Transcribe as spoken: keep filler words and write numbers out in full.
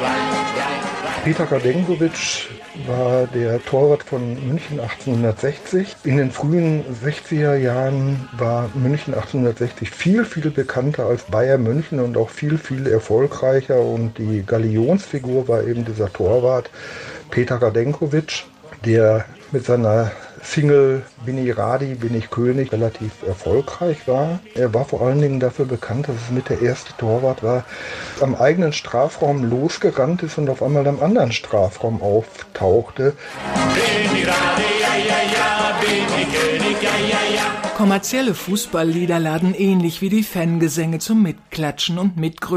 Petar Grdęković war der Torwart von München achtzehnhundertsechzig. In den frühen sechziger Jahren war München achtzehnhundertsechzig viel, viel bekannter als Bayern München und auch viel, viel erfolgreicher. Und die Galionsfigur war eben dieser Torwart Petar Grdęković, der mit seiner Single Bin ich Radi, bin ich König relativ erfolgreich war. Er war vor allen Dingen dafür bekannt, dass es mit der erste Torwart war, am eigenen Strafraum losgerannt ist und auf einmal am anderen Strafraum auftauchte. Bin ich Radi, ja, ja, ja, bin ich König, ja, ja, ja. Kommerzielle Fußballlieder laden ähnlich wie die Fangesänge zum Mitklatschen und Mitgrölen